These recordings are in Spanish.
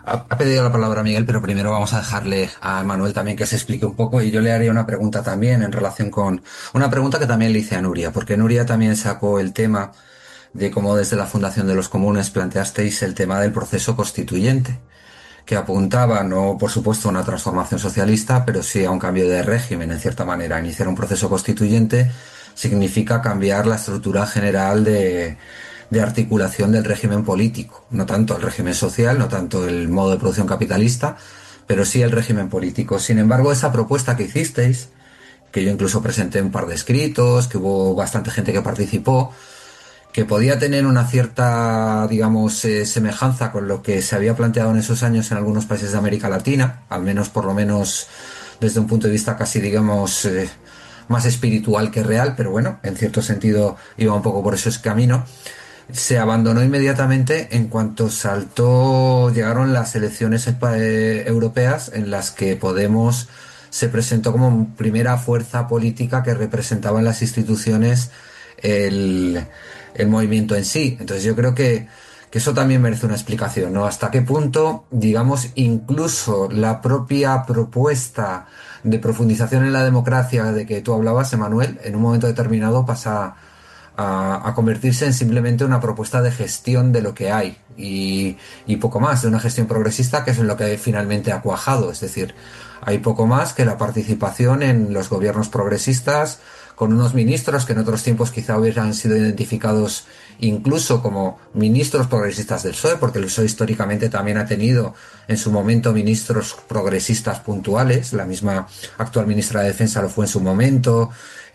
Ha pedido la palabra Miguel, pero primero vamos a dejarle a Manuel también que se explique un poco y yo le haría una pregunta también en relación con una pregunta que también le hice a Nuria, porque Nuria también sacó el tema de cómo desde la Fundación de los Comunes planteasteis el tema del proceso constituyente, que apuntaba no, por supuesto, a una transformación socialista, pero sí a un cambio de régimen, en cierta manera. Iniciar un proceso constituyente significa cambiar la estructura general de articulación del régimen político, no tanto el régimen social, no tanto el modo de producción capitalista, pero sí el régimen político. Sin embargo, esa propuesta que hicisteis, que yo incluso presenté un par de escritos, que hubo bastante gente que participó, que podía tener una cierta, digamos, semejanza con lo que se había planteado en esos años en algunos países de América Latina, al menos por lo menos desde un punto de vista casi, digamos, más espiritual que real, pero bueno, en cierto sentido iba un poco por ese camino. Se abandonó inmediatamente en cuanto llegaron las elecciones europeas en las que Podemos se presentó como primera fuerza política que representaba en las instituciones el, el movimiento en sí. Entonces yo creo que eso también merece una explicación, ¿no? Hasta qué punto, digamos, incluso la propia propuesta de profundización en la democracia de que tú hablabas, Emanuel, en un momento determinado pasa a convertirse en simplemente una propuesta de gestión de lo que hay y poco más, de una gestión progresista que es en lo que finalmente ha cuajado. Es decir, hay poco más que la participación en los gobiernos progresistas con unos ministros que en otros tiempos quizá hubieran sido identificados incluso como ministros progresistas del PSOE, porque el PSOE históricamente también ha tenido en su momento ministros progresistas puntuales, la misma actual ministra de Defensa lo fue en su momento,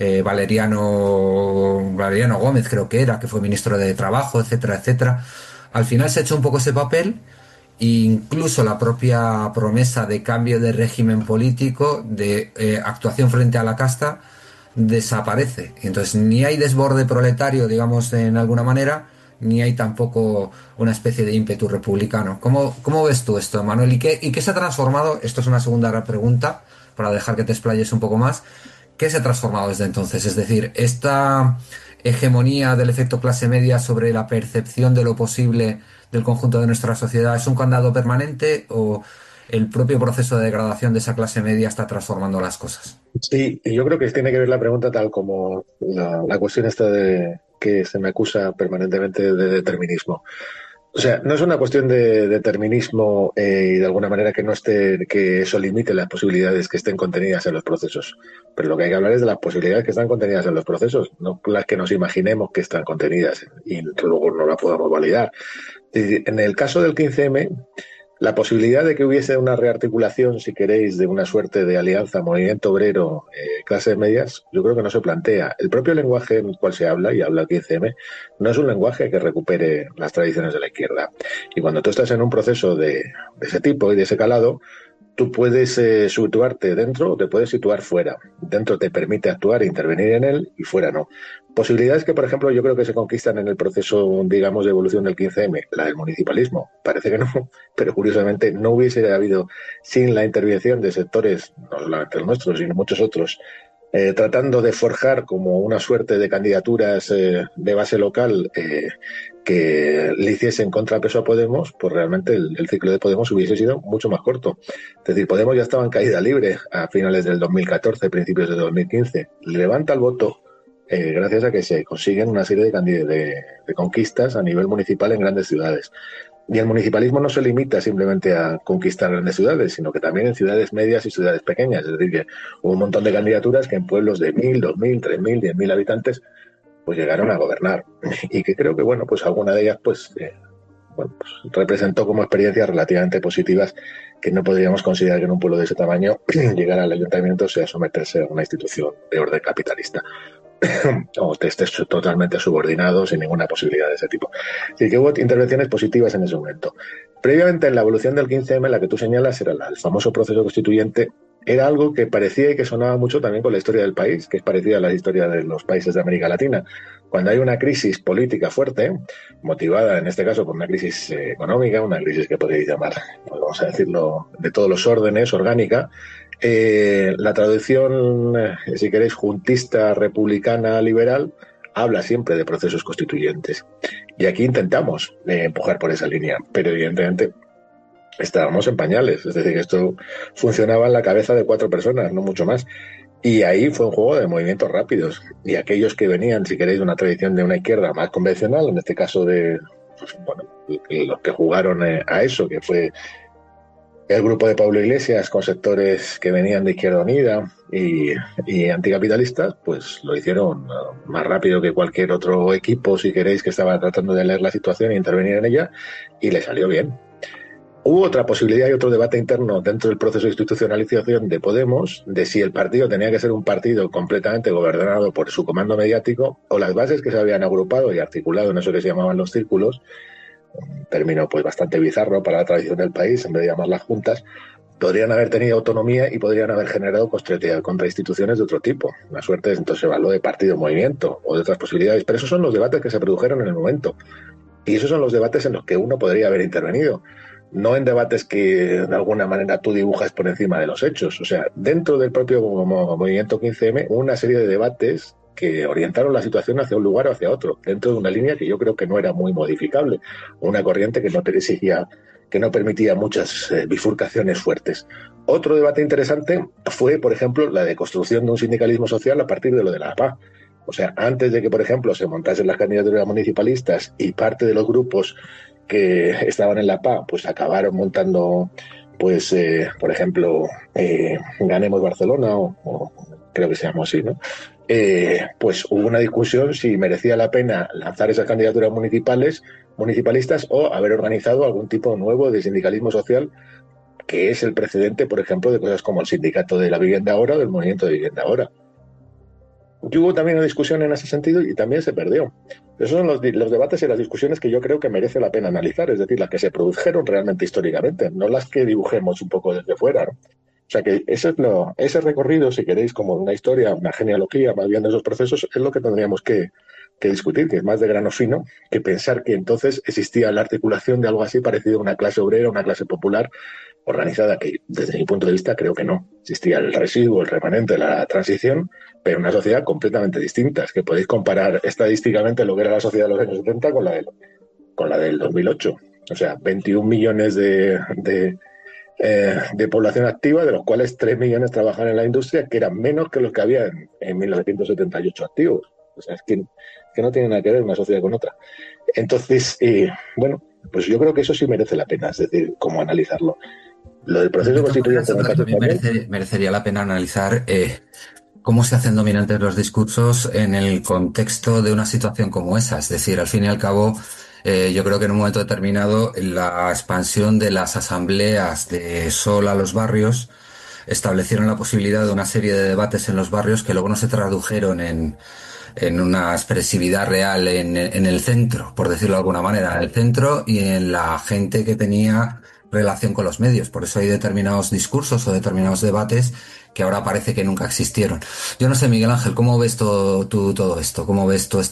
Valeriano Gómez creo que era, que fue ministro de Trabajo, etcétera, etcétera. Al final se ha hecho un poco ese papel e incluso la propia promesa de cambio de régimen político, de actuación frente a la casta, desaparece. Entonces ni hay desborde proletario, digamos, en alguna manera, ni hay tampoco una especie de ímpetu republicano. ¿Cómo ves tú esto, Manuel? ¿Y qué se ha transformado? Esto es una segunda pregunta, para dejar que te explayes un poco más. ¿Qué se ha transformado desde entonces? Es decir, esta hegemonía del efecto clase media sobre la percepción de lo posible del conjunto de nuestra sociedad es un candado permanente o el propio proceso de degradación de esa clase media está transformando las cosas? Sí, y yo creo que tiene que ver la pregunta tal como la cuestión esta de que se me acusa permanentemente de determinismo. O sea, no es una cuestión de determinismo y de alguna manera que no esté, que eso limite las posibilidades que estén contenidas en los procesos. Pero lo que hay que hablar es de las posibilidades que están contenidas en los procesos, no las que nos imaginemos que están contenidas y luego no las podamos validar. En el caso del 15M, la posibilidad de que hubiese una rearticulación, si queréis, de una suerte de alianza movimiento obrero, clases medias, yo creo que no se plantea. El propio lenguaje en el cual se habla, y habla el 15M, no es un lenguaje que recupere las tradiciones de la izquierda. Y cuando tú estás en un proceso de ese tipo y de ese calado, tú puedes situarte dentro o te puedes situar fuera. Dentro te permite actuar e intervenir en él y fuera no. Posibilidades que, por ejemplo, yo creo que se conquistan en el proceso, digamos, de evolución del 15M, la del municipalismo. Parece que no, pero curiosamente no hubiese habido sin la intervención de sectores, no solamente el nuestro, sino muchos otros, tratando de forjar como una suerte de candidaturas de base local que le hiciesen contrapeso a Podemos, pues realmente el ciclo de Podemos hubiese sido mucho más corto. Es decir, Podemos ya estaba en caída libre a finales del 2014, principios de 2015. Levanta el voto gracias a que se consiguen una serie de conquistas a nivel municipal en grandes ciudades. Y el municipalismo no se limita simplemente a conquistar grandes ciudades, sino que también en ciudades medias y ciudades pequeñas. Es decir, que hubo un montón de candidaturas que en pueblos de 1.000, 2.000, 3.000, 10.000 habitantes, pues llegaron a gobernar. Y que creo que, bueno, pues alguna de ellas, pues, bueno, pues representó como experiencias relativamente positivas que no podríamos considerar que en un pueblo de ese tamaño llegar al ayuntamiento sea someterse a una institución de orden capitalista o te estés totalmente subordinado sin ninguna posibilidad de ese tipo. Así que hubo intervenciones positivas en ese momento. Previamente, en la evolución del 15M, la que tú señalas era el famoso proceso constituyente, era algo que parecía y que sonaba mucho también con la historia del país, que es parecida a la historia de los países de América Latina. Cuando hay una crisis política fuerte, motivada en este caso por una crisis económica, una crisis que podéis llamar, pues vamos a decirlo, de todos los órdenes, orgánica, la traducción, si queréis, juntista, republicana, liberal, habla siempre de procesos constituyentes. Y aquí intentamos empujar por esa línea, pero evidentemente estábamos en pañales. Es decir, que esto funcionaba en la cabeza de 4 personas, no mucho más. Y ahí fue un juego de movimientos rápidos. Y aquellos que venían, si queréis, de una tradición de una izquierda más convencional, en este caso de, pues, bueno, los que jugaron a eso, que fue el grupo de Pablo Iglesias con sectores que venían de Izquierda Unida y anticapitalistas, pues lo hicieron más rápido que cualquier otro equipo, si queréis, que estaba tratando de leer la situación e intervenir en ella, y le salió bien. Hubo otra posibilidad y otro debate interno dentro del proceso de institucionalización de Podemos, de si el partido tenía que ser un partido completamente gobernado por su comando mediático o las bases que se habían agrupado y articulado en eso que se llamaban los círculos, un término pues bastante bizarro para la tradición del país, en vez de llamarlas juntas, podrían haber tenido autonomía y podrían haber generado contrainstituciones de otro tipo. La suerte es entonces se habló de partido movimiento o de otras posibilidades, pero esos son los debates que se produjeron en el momento. Y esos son los debates en los que uno podría haber intervenido, no en debates que de alguna manera tú dibujas por encima de los hechos. O sea, dentro del propio movimiento 15M, una serie de debates que orientaron la situación hacia un lugar o hacia otro, dentro de una línea que yo creo que no era muy modificable, una corriente que no te exigía, que no permitía muchas bifurcaciones fuertes. Otro debate interesante fue, por ejemplo, la de construcción de un sindicalismo social a partir de lo de la APA. O sea, antes de que, por ejemplo, se montasen las candidaturas municipalistas y parte de los grupos que estaban en la PA, pues acabaron montando, pues, por ejemplo, Ganemos Barcelona, o creo que se llamó así, ¿no? Pues hubo una discusión si merecía la pena lanzar esas candidaturas municipalistas o haber organizado algún tipo nuevo de sindicalismo social, que es el precedente, por ejemplo, de cosas como el sindicato de la vivienda ahora o del movimiento de vivienda ahora. Y hubo también una discusión en ese sentido y también se perdió. Esos son los debates y las discusiones que yo creo que merece la pena analizar, es decir, las que se produjeron realmente históricamente, no las que dibujemos un poco desde fuera, ¿no? O sea que ese recorrido, si queréis, como una historia, una genealogía más bien de esos procesos, es lo que tendríamos que discutir, que es más de grano fino que pensar que entonces existía la articulación de algo así parecido a una clase obrera, una clase popular organizada, que desde mi punto de vista creo que no. Existía el residuo, el remanente de la transición, pero una sociedad completamente distinta. Es que podéis comparar estadísticamente lo que era la sociedad de los años 70 con la del 2008. O sea, 21 millones de población activa, de los cuales 3 millones trabajan en la industria, que eran menos que los que había en 1978 activos. O sea, es que no tiene nada que ver una sociedad con otra. Entonces, bueno, pues yo creo que eso sí merece la pena, es decir, cómo analizarlo. Lo del proceso De todas maneras, constituyente yo en el creo que caso también español, merecería la pena analizar cómo se hacen dominantes los discursos en el contexto de una situación como esa. Es decir, al fin y al cabo, yo creo que en un momento determinado la expansión de las asambleas de Sol a los barrios establecieron la posibilidad de una serie de debates en los barrios que luego no se tradujeron en una expresividad real en el centro, por decirlo de alguna manera, en el centro y en la gente que tenía relación con los medios. Por eso hay determinados discursos o determinados debates que ahora parece que nunca existieron. Yo no sé, Miguel Ángel, ¿cómo ves tú todo esto? ¿Cómo ves tú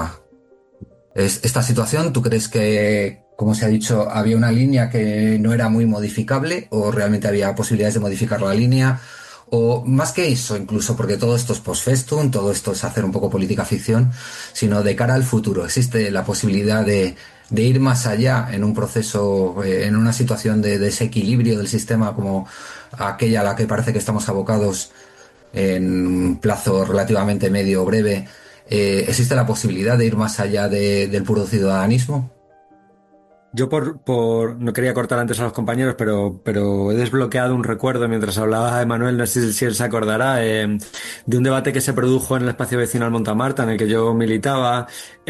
esta situación? ¿Tú crees que, como se ha dicho, había una línea que no era muy modificable o realmente había posibilidades de modificar la línea? O más que eso, incluso porque todo esto es post-festum, todo esto es hacer un poco política ficción, sino de cara al futuro. ¿Existe la posibilidad de ir más allá en un proceso, en una situación de desequilibrio del sistema como aquella a la que parece que estamos abocados en un plazo relativamente medio o breve? ¿Existe la posibilidad de ir más allá del puro ciudadanismo? Yo no quería cortar antes a los compañeros, pero he desbloqueado un recuerdo mientras hablaba de Manuel, no sé si él se acordará, de un debate que se produjo en el espacio vecinal Montamarta, en el que yo militaba,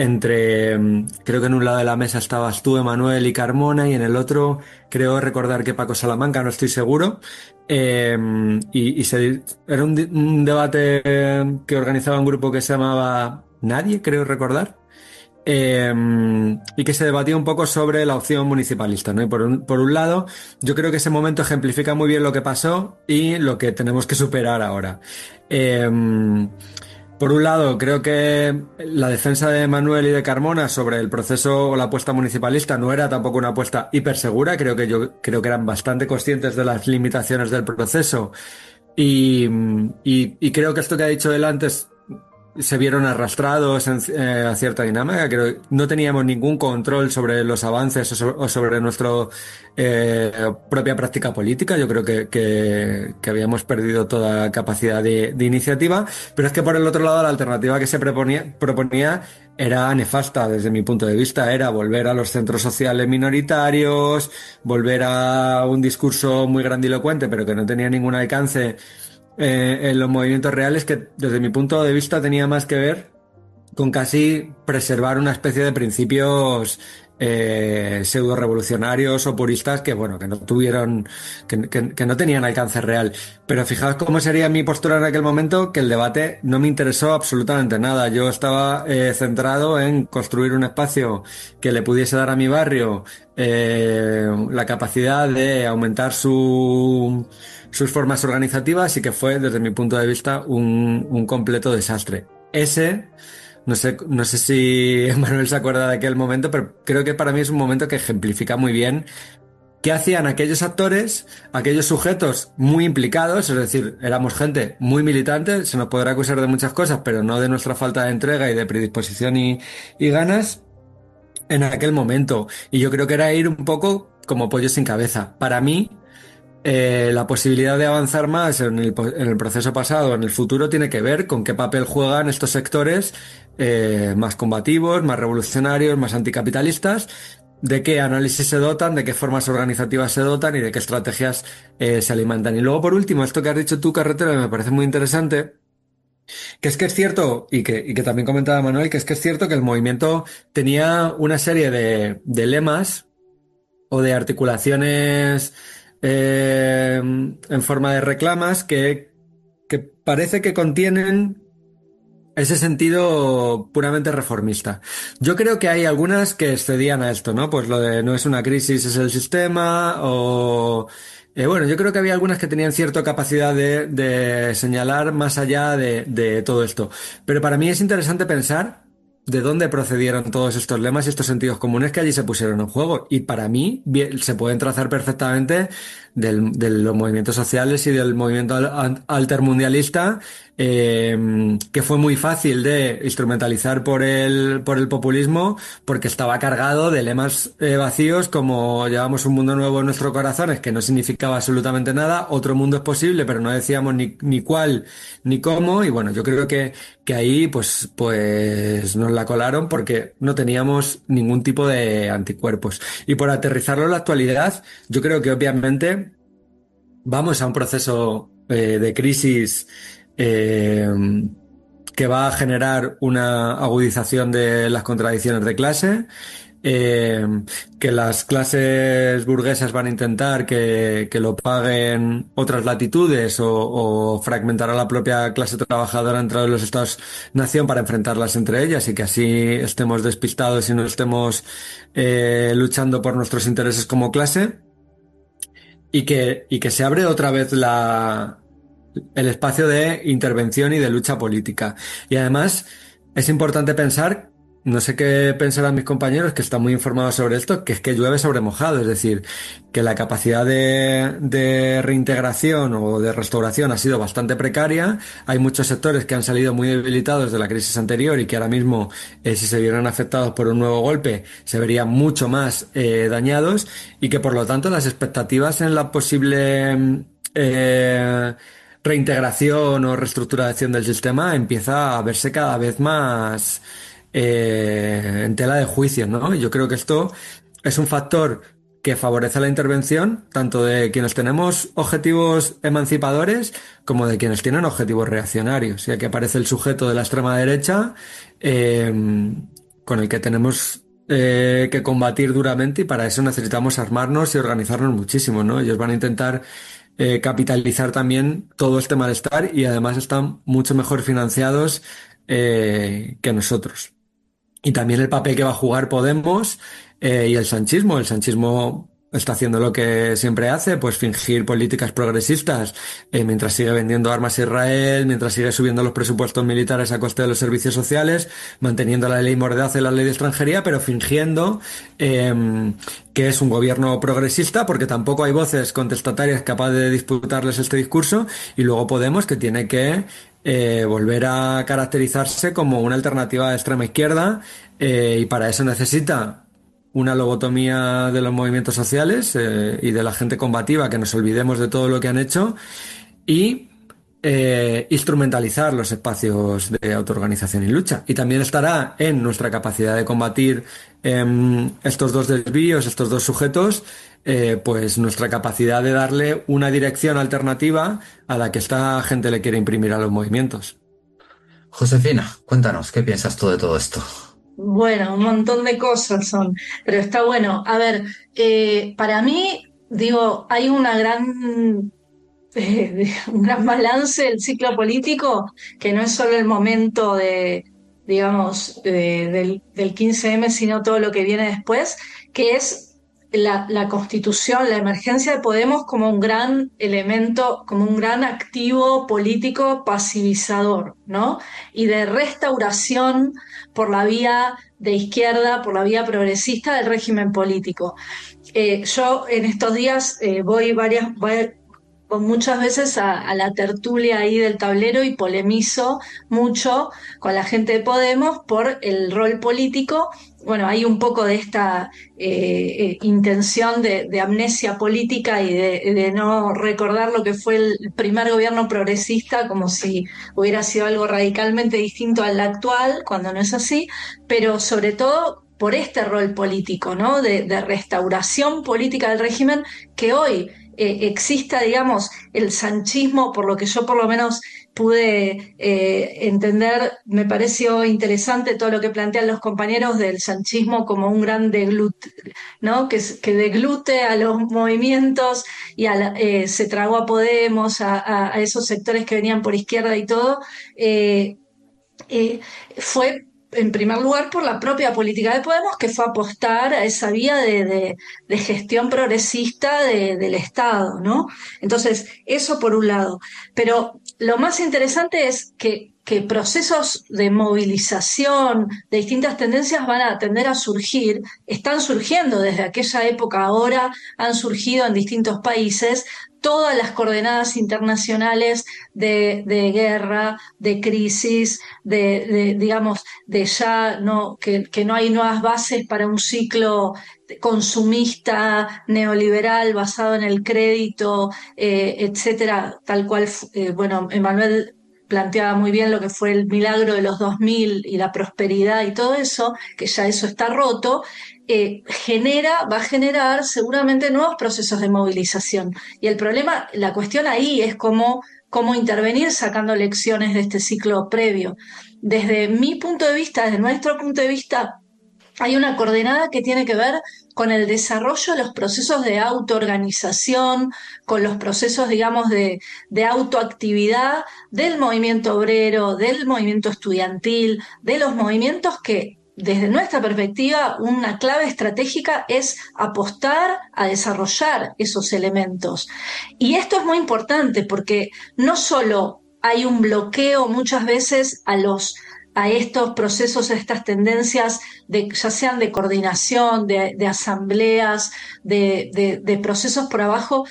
creo que en un lado de la mesa estabas tú, Emanuel y Carmona, y en el otro creo recordar que Paco Salamanca, no estoy seguro. Eh, Era un debate que organizaba un grupo que se llamaba Nadie, creo recordar. Y que se debatía un poco sobre la opción municipalista, ¿no? Y por un lado, yo creo que ese momento ejemplifica muy bien lo que pasó y lo que tenemos que superar ahora. Por un lado, creo que la defensa de Manuel y de Carmona sobre el proceso o la apuesta municipalista no era tampoco una apuesta hiper segura. Yo creo que eran bastante conscientes de las limitaciones del proceso y creo que esto que ha dicho él antes se vieron arrastrados a cierta dinámica, que no teníamos ningún control sobre los avances o sobre nuestra propia práctica política. Yo creo que habíamos perdido toda capacidad de iniciativa, pero es que por el otro lado la alternativa que se proponía era nefasta desde mi punto de vista, era volver a los centros sociales minoritarios, volver a un discurso muy grandilocuente, pero que no tenía ningún alcance en los movimientos reales, que desde mi punto de vista tenía más que ver con casi preservar una especie de principios pseudo revolucionarios o puristas que bueno, que no tuvieron, que no tenían alcance real. Pero fijaos cómo sería mi postura en aquel momento, que el debate no me interesó absolutamente nada. Yo estaba centrado en construir un espacio que le pudiese dar a mi barrio la capacidad de aumentar sus formas organizativas, y que fue, desde mi punto de vista, un completo desastre. No sé si Manuel se acuerda de aquel momento, pero creo que para mí es un momento que ejemplifica muy bien qué hacían aquellos actores, aquellos sujetos muy implicados, es decir, éramos gente muy militante, se nos podrá acusar de muchas cosas, pero no de nuestra falta de entrega y de predisposición y ganas en aquel momento. Y yo creo que era ir un poco como pollo sin cabeza. Para mí, la posibilidad de avanzar más en el proceso pasado, en el futuro, tiene que ver con qué papel juegan estos sectores más combativos, más revolucionarios, más anticapitalistas, de qué análisis se dotan, de qué formas organizativas se dotan y de qué estrategias se alimentan. Y luego, por último, esto que has dicho tú, Carretero, me parece muy interesante, que es cierto, y que también comentaba Manuel, que es cierto que el movimiento tenía una serie de lemas o de articulaciones en forma de reclamas que parece que contienen ese sentido puramente reformista. Yo creo que hay algunas que excedían a esto, ¿no? Pues lo de no es una crisis, es el sistema, o... bueno, yo creo que había algunas que tenían cierta capacidad de señalar más allá de todo esto. Pero para mí es interesante pensar de dónde procedieron todos estos lemas y estos sentidos comunes que allí se pusieron en juego. Y para mí se pueden trazar perfectamente de los movimientos sociales y del movimiento altermundialista, que fue muy fácil de instrumentalizar por el populismo, porque estaba cargado de lemas vacíos como llevamos un mundo nuevo en nuestros corazones, que no significaba absolutamente nada, otro mundo es posible, pero no decíamos ni cuál ni cómo. Y bueno, yo creo que ahí pues nos la colaron porque no teníamos ningún tipo de anticuerpos. Y por aterrizarlo en la actualidad, yo creo que obviamente vamos a un proceso de crisis eh, que va a generar una agudización de las contradicciones de clase, eh, que las clases burguesas van a intentar que lo paguen otras latitudes, o fragmentar a la propia clase trabajadora dentro de los Estados-nación para enfrentarlas entre ellas, y que así estemos despistados y no estemos luchando por nuestros intereses como clase. Y que se abre otra vez el espacio de intervención y de lucha política. Y además es importante pensar, no sé qué pensarán mis compañeros que están muy informados sobre esto, que es que llueve sobre mojado, es decir, que la capacidad de reintegración o de restauración ha sido bastante precaria. Hay muchos sectores que han salido muy debilitados de la crisis anterior y que ahora mismo, si se vieran afectados por un nuevo golpe, se verían mucho más dañados, y que por lo tanto las expectativas en la posible reintegración o reestructuración del sistema empieza a verse cada vez más en tela de juicio, ¿no? Y yo creo que esto es un factor que favorece la intervención tanto de quienes tenemos objetivos emancipadores como de quienes tienen objetivos reaccionarios. Y aquí aparece el sujeto de la extrema derecha, eh, con el que tenemos que combatir duramente, y para eso necesitamos armarnos y organizarnos muchísimo, ¿no? Ellos van a intentar capitalizar también todo este malestar, y además están mucho mejor financiados que nosotros. Y también el papel que va a jugar Podemos y el sanchismo. El sanchismo está haciendo lo que siempre hace, pues fingir políticas progresistas, mientras sigue vendiendo armas a Israel, mientras sigue subiendo los presupuestos militares a coste de los servicios sociales, manteniendo la ley Mordaza y la ley de extranjería, pero fingiendo que es un gobierno progresista, porque tampoco hay voces contestatarias capaces de disputarles este discurso, y luego Podemos, que tiene que volver a caracterizarse como una alternativa de extrema izquierda, y para eso necesita una lobotomía de los movimientos sociales, y de la gente combativa, que nos olvidemos de todo lo que han hecho, y instrumentalizar los espacios de autoorganización y lucha. Y también estará en nuestra capacidad de combatir estos dos desvíos, estos dos sujetos, pues nuestra capacidad de darle una dirección alternativa a la que esta gente le quiere imprimir a los movimientos. Josefina, cuéntanos, ¿qué piensas tú de todo esto? Bueno, un montón de cosas son, pero está bueno. A ver, para mí, digo, hay un gran balance del ciclo político, que no es solo el momento digamos, del 15M, sino todo lo que viene después, que es la constitución, la emergencia de Podemos como un gran elemento, como un gran activo político pasivizador, ¿no? Y de restauración por la vía de izquierda, por la vía progresista del régimen político. Yo en estos días voy muchas veces a la tertulia ahí del tablero y polemizo mucho con la gente de Podemos por el rol político. Bueno, hay un poco de esta intención de amnesia política y de no recordar lo que fue el primer gobierno progresista como si hubiera sido algo radicalmente distinto al actual, cuando no es así, pero sobre todo por este rol político, ¿no? De restauración política del régimen, que hoy exista, digamos, el sanchismo, por lo que yo por lo menos pude entender. Me pareció interesante todo lo que plantean los compañeros del sanchismo como un gran deglute, ¿no? Que deglute a los movimientos y se tragó a Podemos, a esos sectores que venían por izquierda y todo. eh, Fue en primer lugar por la propia política de Podemos, que fue apostar a esa vía de gestión progresista del Estado, ¿no? Entonces, eso por un lado. Pero lo más interesante es que procesos de movilización de distintas tendencias van a tender a surgir, están surgiendo desde aquella época, ahora han surgido en distintos países todas las coordenadas internacionales de guerra, de crisis, digamos, de ya no, que no hay nuevas bases para un ciclo consumista, neoliberal, basado en el crédito, etcétera, tal cual, bueno, Emmanuel planteaba muy bien lo que fue el milagro de los 2000 y la prosperidad y todo eso, que ya eso está roto. Va a generar seguramente nuevos procesos de movilización. Y el problema, la cuestión ahí es cómo intervenir sacando lecciones de este ciclo previo. Desde mi punto de vista, desde nuestro punto de vista, hay una coordenada que tiene que ver con el desarrollo de los procesos de autoorganización, con los procesos, digamos, de autoactividad del movimiento obrero, del movimiento estudiantil, de los movimientos que, desde nuestra perspectiva, una clave estratégica es apostar a desarrollar esos elementos. Y esto es muy importante porque no solo hay un bloqueo muchas veces a estos procesos, a estas tendencias, ya sean de coordinación, de asambleas, de procesos por abajo,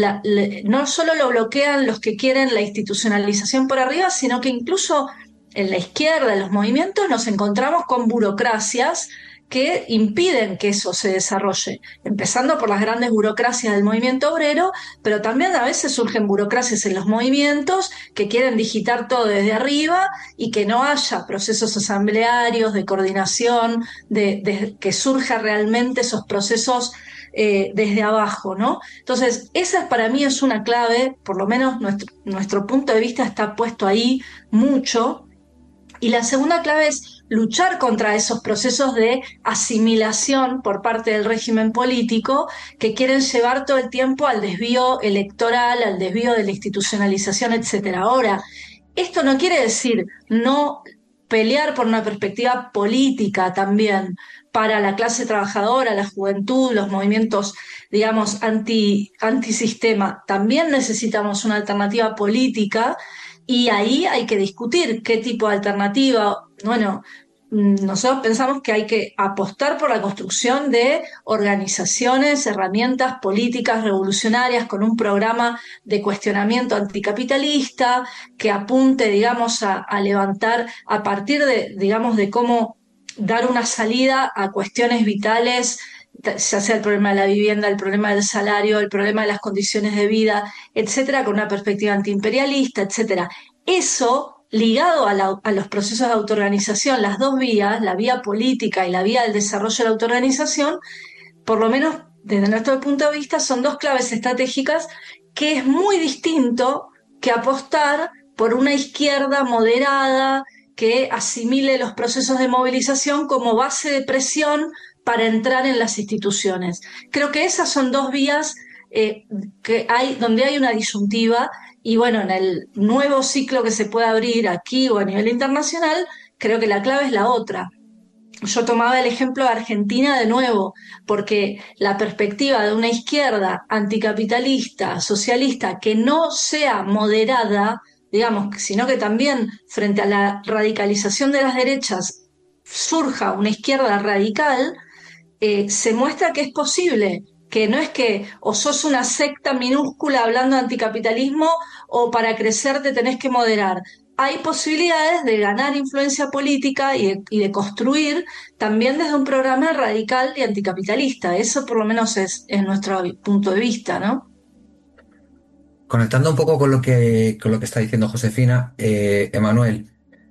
no solo lo bloquean los que quieren la institucionalización por arriba, sino que incluso en la izquierda, en los movimientos, nos encontramos con burocracias que impiden que eso se desarrolle, empezando por las grandes burocracias del movimiento obrero, pero también a veces surgen burocracias en los movimientos que quieren digitar todo desde arriba y que no haya procesos asamblearios de coordinación, que surja realmente esos procesos desde abajo, ¿no? Entonces, esa para mí es una clave, por lo menos nuestro punto de vista está puesto ahí mucho. Y la segunda clave es luchar contra esos procesos de asimilación por parte del régimen político que quieren llevar todo el tiempo al desvío electoral, al desvío de la institucionalización, etcétera. Ahora, esto no quiere decir no pelear por una perspectiva política también, para la clase trabajadora, la juventud, los movimientos, digamos, antisistema. También necesitamos una alternativa política y ahí hay que discutir qué tipo de alternativa. Bueno, nosotros pensamos que hay que apostar por la construcción de organizaciones, herramientas políticas revolucionarias con un programa de cuestionamiento anticapitalista que apunte, digamos, a levantar a partir de, digamos, de cómo dar una salida a cuestiones vitales, ya sea el problema de la vivienda, el problema del salario, el problema de las condiciones de vida, etcétera, con una perspectiva antiimperialista, etcétera. Eso ligado a los procesos de autoorganización, las dos vías, la vía política y la vía del desarrollo de la autoorganización, por lo menos desde nuestro punto de vista, son dos claves estratégicas que es muy distinto que apostar por una izquierda moderada que asimile los procesos de movilización como base de presión para entrar en las instituciones. Creo que esas son dos vías donde hay una disyuntiva y bueno, en el nuevo ciclo que se puede abrir aquí o a nivel internacional, creo que la clave es la otra. Yo tomaba el ejemplo de Argentina de nuevo, porque la perspectiva de una izquierda anticapitalista, socialista, que no sea moderada, digamos, sino que también frente a la radicalización de las derechas surja una izquierda radical, se muestra que es posible, que no es que o sos una secta minúscula hablando de anticapitalismo o para crecer te tenés que moderar. Hay posibilidades de ganar influencia política y de construir también desde un programa radical y anticapitalista. Eso por lo menos es nuestro punto de vista, ¿no? Conectando un poco con lo que está diciendo Josefina, Emanuel,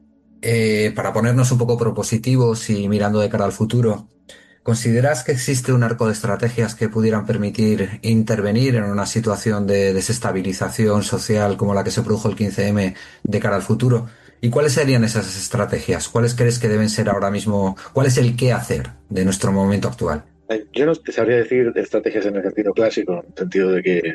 para ponernos un poco propositivos y mirando de cara al futuro, ¿consideras que existe un arco de estrategias que pudieran permitir intervenir en una situación de desestabilización social como la que se produjo el 15M de cara al futuro? ¿Y cuáles serían esas estrategias? ¿Cuáles crees que deben ser ahora mismo? ¿Cuál es el qué hacer de nuestro momento actual? Yo no te sabría decir estrategias en el sentido clásico, en el sentido de que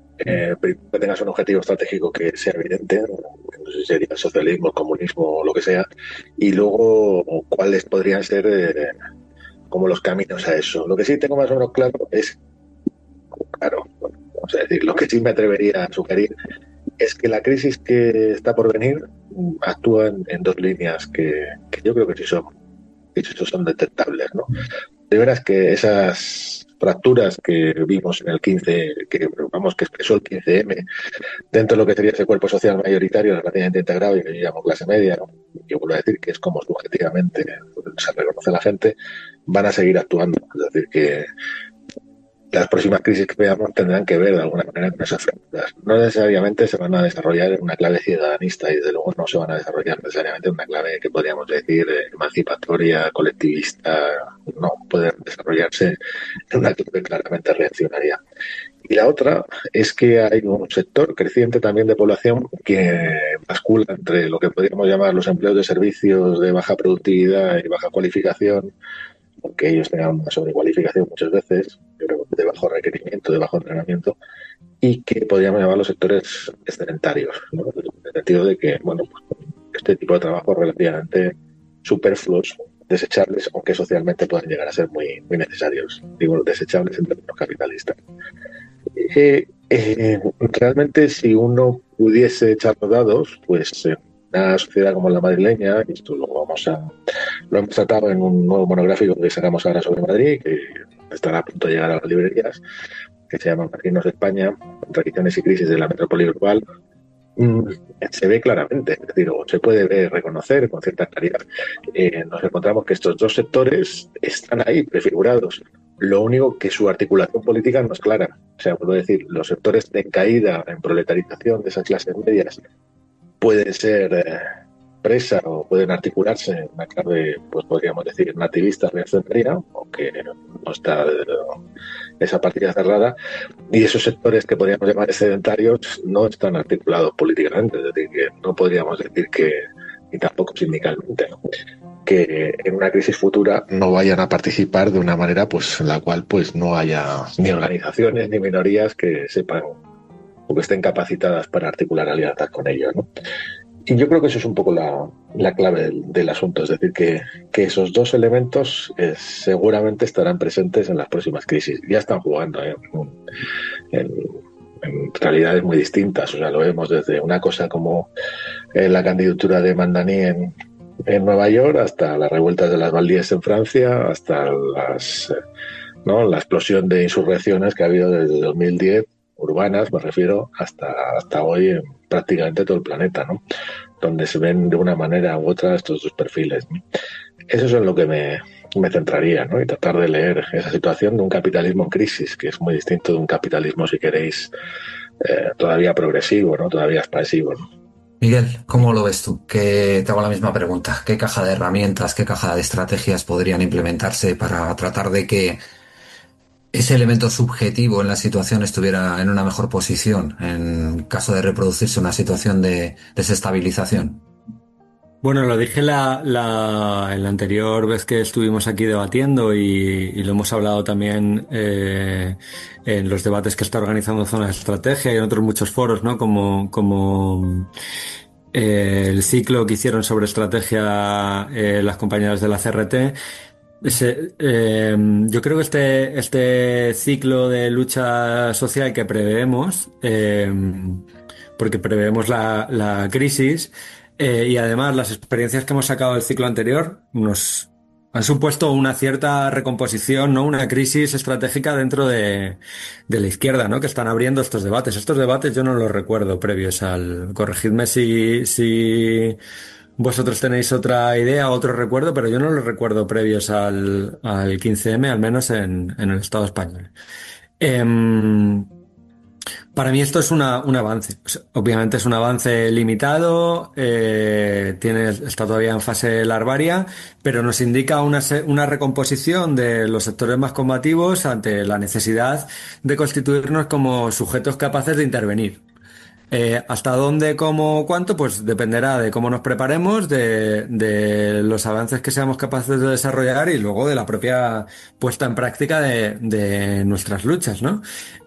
tengas un objetivo estratégico que sea evidente, no sé si sería el socialismo, el comunismo o lo que sea, y luego cuáles podrían ser como los caminos a eso. Lo que sí tengo más o menos claro es, claro, vamos a decir, lo que sí me atrevería a sugerir es que la crisis que está por venir actúa en dos líneas que yo creo que sí son detectables, ¿no? De veras que esas fracturas que vimos en el 15, que expresó el 15M, dentro de lo que sería ese cuerpo social mayoritario relativamente integrado y que yo llamo clase media, ¿no? Yo vuelvo a decir que es como subjetivamente se reconoce a la gente, van a seguir actuando. Es decir, que las próximas crisis que veamos tendrán que ver de alguna manera con esas fracturas. No necesariamente se van a desarrollar en una clave ciudadanista y desde luego no se van a desarrollar necesariamente en una clave que podríamos decir emancipatoria, colectivista. No, pueden desarrollarse en una clave claramente reaccionaria. Y la otra es que hay un sector creciente también de población que bascula entre lo que podríamos llamar los empleos de servicios de baja productividad y baja cualificación, aunque ellos tengan una sobrecualificación muchas veces, pero de bajo requerimiento, de bajo entrenamiento, y que podríamos llamar los sectores excedentarios, ¿no? En el sentido de que, bueno, pues, este tipo de trabajo relativamente superfluos, desechables, aunque socialmente puedan llegar a ser muy, muy necesarios. Digo, desechables en términos capitalistas. Realmente, si uno pudiese echar los dados, pues una sociedad como la madrileña, y esto lo hemos tratado en un nuevo monográfico que sacamos ahora sobre Madrid, que estará a punto de llegar a las librerías, que se llama Madrileños de España, Contradicciones y crisis de la metrópoli global. Se ve claramente, es decir, o se puede ver, reconocer con cierta claridad. Nos encontramos que estos dos sectores están ahí prefigurados. Lo único que su articulación política no es clara. O sea, puedo decir, los sectores de caída en proletarización de esas clases medias pueden ser presa o pueden articularse en una clave, pues podríamos decir, nativista reaccionaria, aunque no está esa partida cerrada, y esos sectores que podríamos llamar excedentarios no están articulados políticamente, es decir, que no podríamos decir que, ni tampoco sindicalmente, ¿no?, que en una crisis futura no vayan a participar de una manera pues en la cual pues no haya ni organizaciones ni minorías que sepan o que estén capacitadas para articular alianzas con ellos, ¿no? Y yo creo que eso es un poco la clave del asunto, es decir, que esos dos elementos seguramente estarán presentes en las próximas crisis. Ya están jugando en, en realidades muy distintas, o sea, lo vemos desde una cosa como la candidatura de Mandani en Nueva York, hasta las revueltas de las Valdíes en Francia, hasta ¿no? la explosión de insurrecciones que ha habido desde 2010, urbanas me refiero, hasta hoy en prácticamente todo el planeta, ¿no? Donde se ven de una manera u otra estos dos perfiles, ¿no? Eso es en lo que me centraría, ¿no? Y tratar de leer esa situación de un capitalismo en crisis, que es muy distinto de un capitalismo, si queréis, todavía progresivo, ¿no? Todavía expansivo, ¿no? Miguel, ¿cómo lo ves tú? Que te hago la misma pregunta. ¿Qué caja de herramientas, qué caja de estrategias podrían implementarse para tratar de que ese elemento subjetivo en la situación estuviera en una mejor posición en caso de reproducirse una situación de desestabilización? Bueno, lo dije en la anterior vez que estuvimos aquí debatiendo y lo hemos hablado también en los debates que está organizando Zona de Estrategia y en otros muchos foros, ¿no? Como el ciclo que hicieron sobre estrategia las compañeras de la CRT. Yo creo que este ciclo de lucha social que preveemos, porque preveemos la crisis, y además las experiencias que hemos sacado del ciclo anterior nos han supuesto una cierta recomposición, ¿no? Una crisis estratégica dentro de la izquierda, ¿no? Que están abriendo estos debates. Estos debates yo no los recuerdo previos corregidme si vosotros tenéis otra idea, otro recuerdo, pero yo no los recuerdo previos al 15M, al menos en el Estado español. Em, para mí esto es un avance. O sea, obviamente es un avance limitado, está todavía en fase larvaria, pero nos indica una recomposición de los sectores más combativos ante la necesidad de constituirnos como sujetos capaces de intervenir. Hasta dónde, cómo, cuánto, pues dependerá de cómo nos preparemos, de los avances que seamos capaces de desarrollar y luego de la propia puesta en práctica de nuestras luchas, ¿no?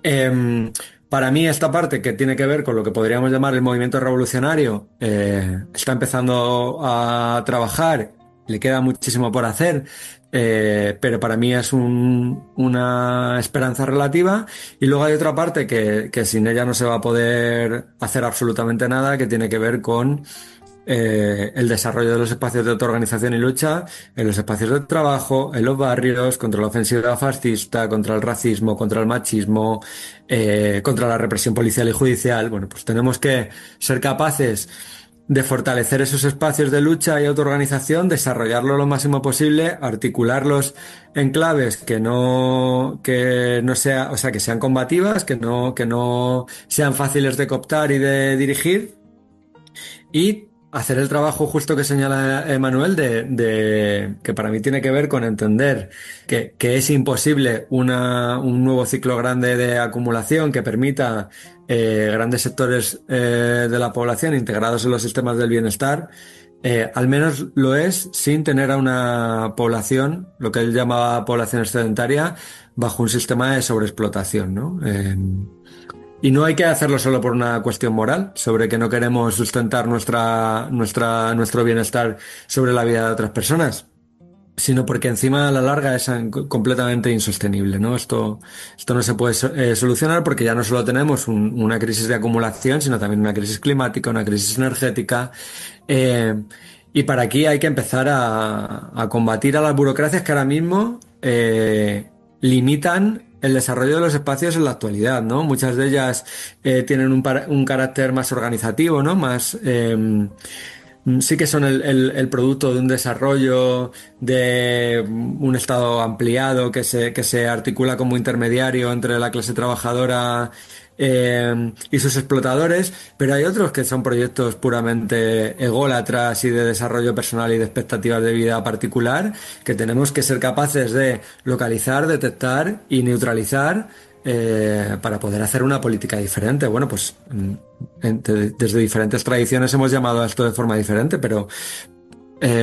Para mí esta parte que tiene que ver con lo que podríamos llamar el movimiento revolucionario está empezando a trabajar, le queda muchísimo por hacer, pero para mí es una esperanza relativa. Y luego hay otra parte que sin ella no se va a poder hacer absolutamente nada, que tiene que ver con el desarrollo de los espacios de autoorganización y lucha, en los espacios de trabajo, en los barrios, contra la ofensiva fascista, contra el racismo, contra el machismo, contra la represión policial y judicial. Bueno, pues tenemos que ser capaces de fortalecer esos espacios de lucha y autoorganización, desarrollarlo lo máximo posible, articularlos en claves que no sea, o sea, que sean combativas, que no sean fáciles de cooptar y de dirigir, y hacer el trabajo justo que señala Emanuel que para mí tiene que ver con entender que es imposible un nuevo ciclo grande de acumulación que permita grandes sectores de la población integrados en los sistemas del bienestar. Al menos lo es sin tener a una población, lo que él llamaba población excedentaria, bajo un sistema de sobreexplotación, ¿no? Y no hay que hacerlo solo por una cuestión moral, sobre que no queremos sustentar nuestro bienestar sobre la vida de otras personas, sino porque encima a la larga es completamente insostenible, ¿no? Esto no se puede solucionar porque ya no solo tenemos una crisis de acumulación, sino también una crisis climática, una crisis energética. eh, y para aquí hay que empezar a combatir a las burocracias que ahora mismo limitan el desarrollo de los espacios en la actualidad, ¿no? Muchas de ellas tienen un carácter más organizativo, ¿no? Más sí que son el producto de un desarrollo de un Estado ampliado que se articula como intermediario entre la clase trabajadora y sus explotadores, pero hay otros que son proyectos puramente ególatras y de desarrollo personal y de expectativas de vida particular, que tenemos que ser capaces de localizar, detectar y neutralizar para poder hacer una política diferente. Bueno, pues desde diferentes tradiciones hemos llamado a esto de forma diferente, pero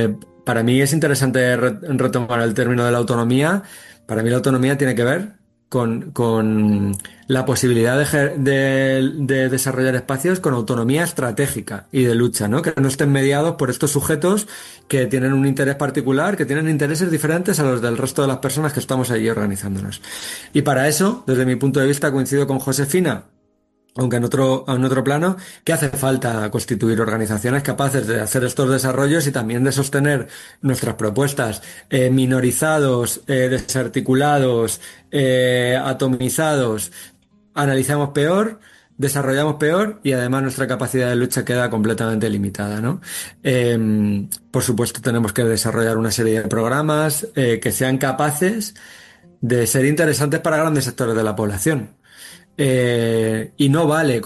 para mí es interesante retomar el término de la autonomía. Para mí la autonomía tiene que ver con la posibilidad de desarrollar espacios con autonomía estratégica y de lucha, ¿no? Que no estén mediados por estos sujetos que tienen un interés particular, que tienen intereses diferentes a los del resto de las personas que estamos allí organizándonos. Y para eso, desde mi punto de vista, coincido con Josefina, aunque en otro plano, que hace falta constituir organizaciones capaces de hacer estos desarrollos y también de sostener nuestras propuestas, minorizados, desarticulados, atomizados, analizamos peor, desarrollamos peor y además nuestra capacidad de lucha queda completamente limitada, ¿no? Por supuesto, tenemos que desarrollar una serie de programas que sean capaces de ser interesantes para grandes sectores de la población. Y no vale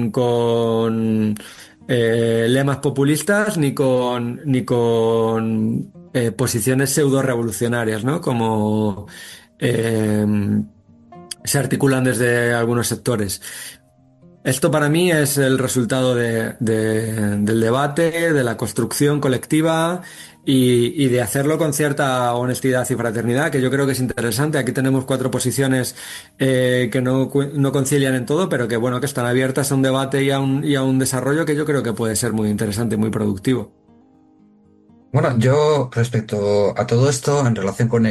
con lemas populistas ni con posiciones pseudo revolucionarias, ¿no? Como eh, se articulan desde algunos sectores. Esto para mí es el resultado del debate, de la construcción colectiva y de hacerlo con cierta honestidad y fraternidad, que yo creo que es interesante. Aquí tenemos cuatro posiciones que no concilian en todo, pero que bueno, que están abiertas a un debate y a un desarrollo que yo creo que puede ser muy interesante y muy productivo. Bueno, yo respecto a todo esto, en relación con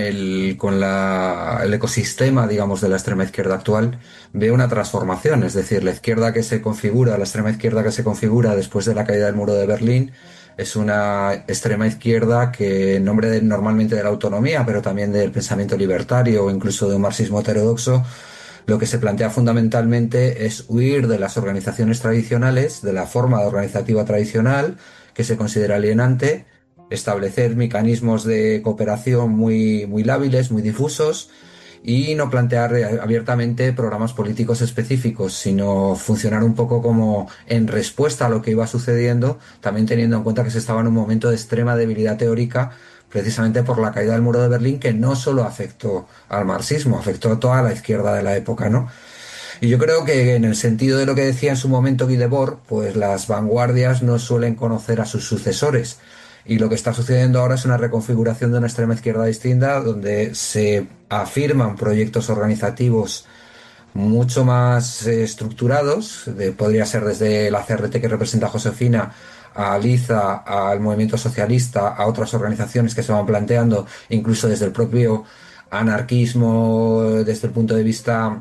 el ecosistema, digamos, de la extrema izquierda actual, veo una transformación. Es decir, la izquierda que se configura, la extrema izquierda que se configura después de la caída del muro de Berlín, es una extrema izquierda que, en nombre normalmente de la autonomía, pero también del pensamiento libertario o incluso de un marxismo heterodoxo, lo que se plantea fundamentalmente es huir de las organizaciones tradicionales, de la forma organizativa tradicional, que se considera alienante, establecer mecanismos de cooperación muy lábiles, muy difusos, y no plantear abiertamente programas políticos específicos, sino funcionar un poco como en respuesta a lo que iba sucediendo, también teniendo en cuenta que se estaba en un momento de extrema debilidad teórica, precisamente por la caída del muro de Berlín, que no solo afectó al marxismo, afectó a toda la izquierda de la época, ¿no? Y yo creo que en el sentido de lo que decía en su momento Guy Debord, pues las vanguardias no suelen conocer a sus sucesores. Y lo que está sucediendo ahora es una reconfiguración de una extrema izquierda distinta, donde se afirman proyectos organizativos mucho más estructurados, podría ser desde la CRT que representa a Josefina, a Liza, al movimiento socialista, a otras organizaciones que se van planteando, incluso desde el propio anarquismo, desde el punto de vista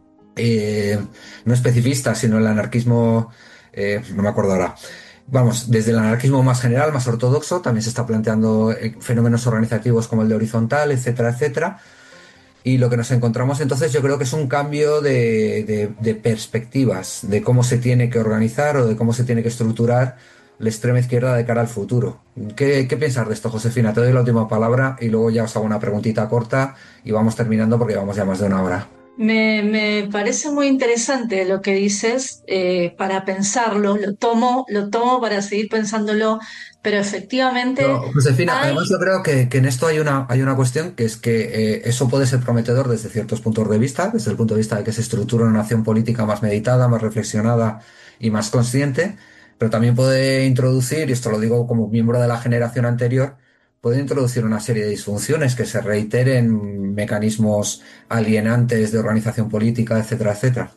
eh, no especifista, sino el anarquismo, no me acuerdo ahora. Vamos, desde el anarquismo más general, más ortodoxo, también se está planteando fenómenos organizativos como el de horizontal, etcétera, etcétera. Y lo que nos encontramos entonces yo creo que es un cambio de perspectivas, de cómo se tiene que organizar o de cómo se tiene que estructurar la extrema izquierda de cara al futuro. ¿Qué piensas de esto, Josefina? Te doy la última palabra y luego ya os hago una preguntita corta y vamos terminando porque vamos ya más de una hora. Me parece muy interesante lo que dices, para pensarlo, lo tomo para seguir pensándolo, pero efectivamente No, Josefina, además hay. yo creo que en esto hay una cuestión que es que eso puede ser prometedor desde ciertos puntos de vista, desde el punto de vista de que se estructura una acción política más meditada, más reflexionada y más consciente, pero también puede introducir, y esto lo digo como miembro de la generación anterior, puede introducir una serie de disfunciones que se reiteren mecanismos alienantes de organización política, etcétera, etcétera.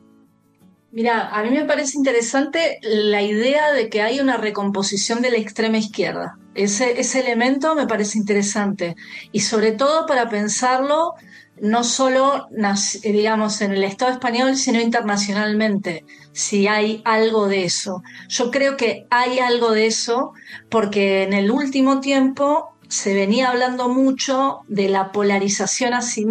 Mira, a mí me parece interesante la idea de que hay una recomposición de la extrema izquierda. Ese elemento me parece interesante y sobre todo para pensarlo no solo, digamos, en el Estado español, sino internacionalmente, si hay algo de eso. Yo creo que hay algo de eso porque en el último tiempo se venía hablando mucho de la polarización